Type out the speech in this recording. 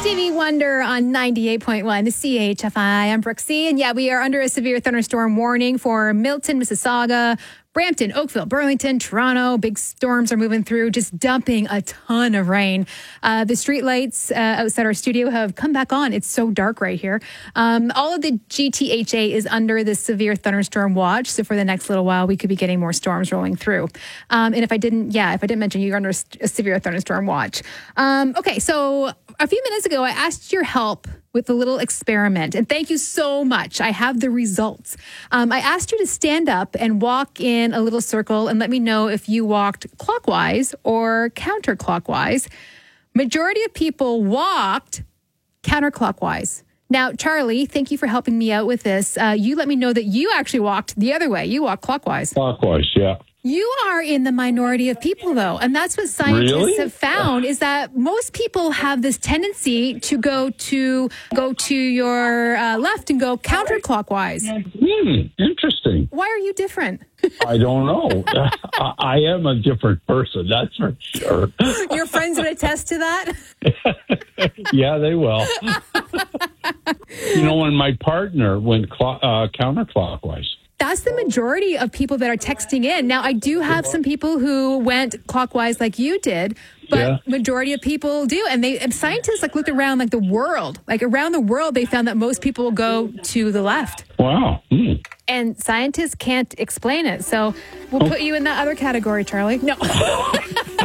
Stevie Wonder on 98.1, the CHFI. I'm Brooksy, and we are under a severe thunderstorm warning for Milton, Mississauga, Brampton, Oakville, Burlington, Toronto. Big storms are moving through, just dumping a ton of rain. The street lights outside our studio have come back on. It's so dark right here. All of the GTHA is under the severe thunderstorm watch. So for the next little while, we could be getting more storms rolling through. And if I didn't mention you're under a severe thunderstorm watch. Okay, so a few minutes ago, I asked your help with a little experiment. And thank you so much. I have the results. I asked you to stand up and walk in a little circle and let me know if you walked clockwise or counterclockwise. Majority of people walked counterclockwise. Now, Charlie, thank you for helping me out with this. You let me know that you actually walked the other way. You walked clockwise. Clockwise, yeah. You are in the minority of people, though, and that's what scientists have found is that most people have this tendency to go to your left and go counterclockwise. Interesting. Why are you different? I don't know. I am a different person, that's for sure. Your friends would attest to that? Yeah, they will. When my partner went counterclockwise. That's the majority of people that are texting in. Now, I do have some people who went clockwise like you did, but majority of people do. And scientists looked around the world. Around the world, they found that most people go to the left. Wow. And scientists can't explain it. So we'll put you in that other category, Charlie. No.